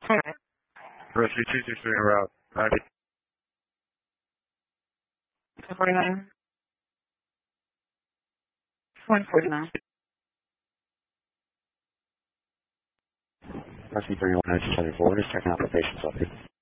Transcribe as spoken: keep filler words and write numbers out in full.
Rescue two six three en route. ninety. one forty-nine. one forty-nine. Rescue three one nine two seven four, just checking out the patient's update.